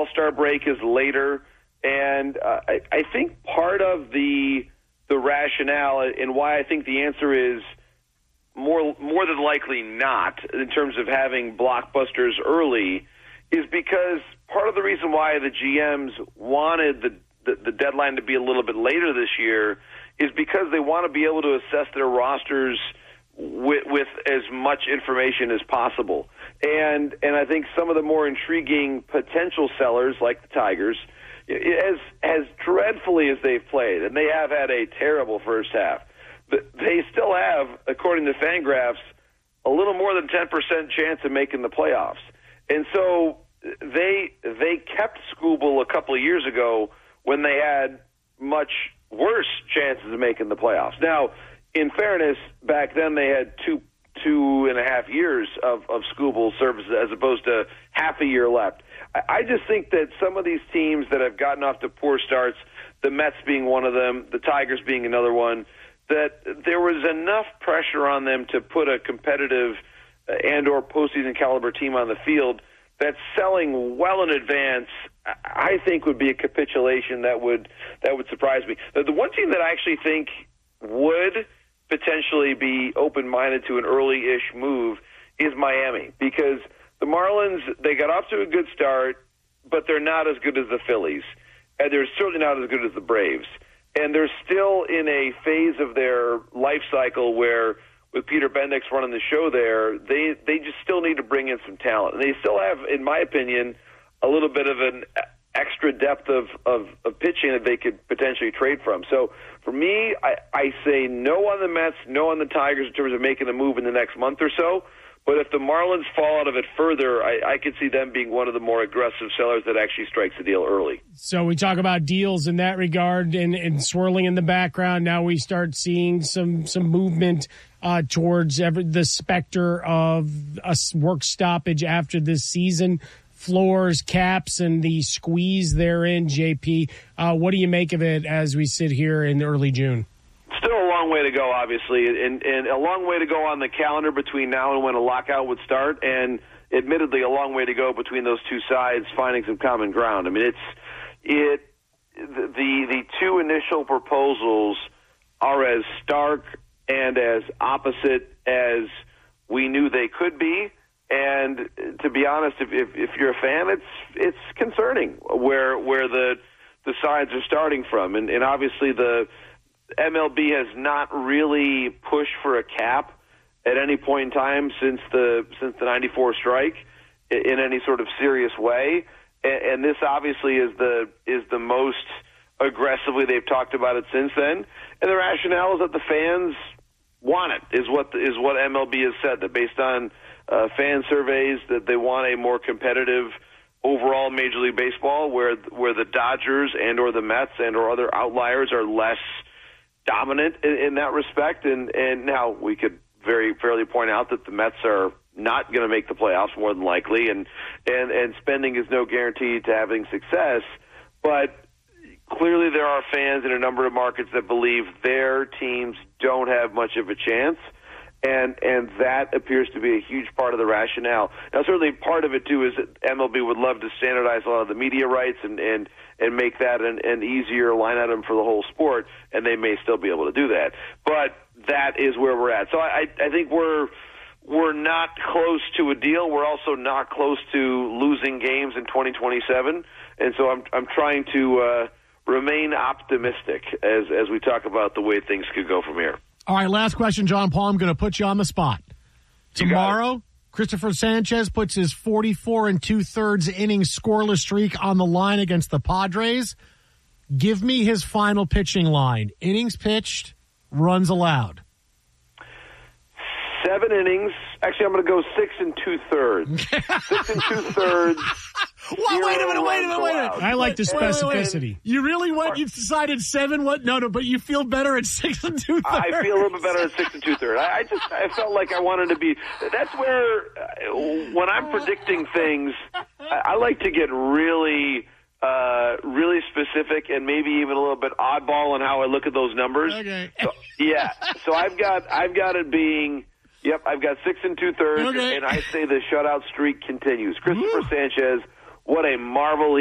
All-Star break is later, and I think part of the rationale and why I think the answer is more than likely not in terms of having blockbusters early is because part of the reason why the GMs wanted the deadline to be a little bit later this year is because they want to be able to assess their rosters with as much information as possible. And I think some of the more intriguing potential sellers, like the Tigers, as dreadfully as they've played, and they have had a terrible first half, they still have, according to Fangraphs, a little more than 10% chance of making the playoffs. And so they kept Skubal a couple of years ago when they had much worse chances of making the playoffs. Now, in fairness, back then they had two and a half years of Skubal services as opposed to half a year left. I just think that some of these teams that have gotten off to poor starts, the Mets being one of them, the Tigers being another one, that there was enough pressure on them to put a competitive and or postseason caliber team on the field that selling well in advance, I think, would be a capitulation that would surprise me. The one team that I actually think would potentially be open-minded to an early-ish move is Miami, because the Marlins, they got off to a good start, but they're not as good as the Phillies, and they're certainly not as good as the Braves. And they're still in a phase of their life cycle where, with Peter Bendix running the show there, they just still need to bring in some talent. And they still have, in my opinion, a little bit of an extra depth of pitching that they could potentially trade from. So for me, I say no on the Mets, no on the Tigers in terms of making a move in the next month or so. But if the Marlins fall out of it further, I could see them being one of the more aggressive sellers that actually strikes a deal early. So we talk about deals in that regard and swirling in the background. Now we start seeing some movement towards the specter of a work stoppage after this season. Floors, caps, and the squeeze therein, JP. What do you make of it as we sit here in early June? Still a long way to go, obviously, and a long way to go on the calendar between now and when a lockout would start, and admittedly a long way to go between those two sides finding some common ground. I mean, the two initial proposals are as stark and as opposite as we knew they could be. And to be honest, if you're a fan, it's concerning where the sides are starting from, and obviously the MLB has not really pushed for a cap at any point in time since the '94 strike in any sort of serious way, and this obviously is the most aggressively they've talked about it since then. And the rationale is that the fans want it, is what MLB has said, that based on fan surveys that they want a more competitive overall Major League Baseball where the Dodgers and or the Mets and or other outliers are less dominant in that respect. And now we could very fairly point out that the Mets are not going to make the playoffs more than likely, and spending is no guarantee to having success. But clearly there are fans in a number of markets that believe their teams don't have much of a chance. And that appears to be a huge part of the rationale. Now, certainly part of it, too, is that MLB would love to standardize a lot of the media rights and make that an easier line item for the whole sport, and they may still be able to do that. But that is where we're at. So I think we're not close to a deal. We're also not close to losing games in 2027. And so I'm trying to remain optimistic as we talk about the way things could go from here. All right, last question, John Paul. I'm going to put you on the spot. Tomorrow, Christopher Sanchez puts his 44 2/3 inning scoreless streak on the line against the Padres. Give me his final pitching line. Innings pitched, runs allowed. 7 innings. Actually, I'm going to go 6 2/3. 6 2/3. Well, wait a minute. I like the specificity. You really went? You decided 7? What? No, but you feel better at 6 2/3. I feel a little bit better at 6 2/3. I felt like I wanted to be. That's where when I'm predicting things, I like to get really specific and maybe even a little bit oddball in how I look at those numbers. Okay. So, yeah. So I've got it being. Yep, I've got 6 2/3, and I say the shutout streak continues. Christopher Sanchez, what a marvel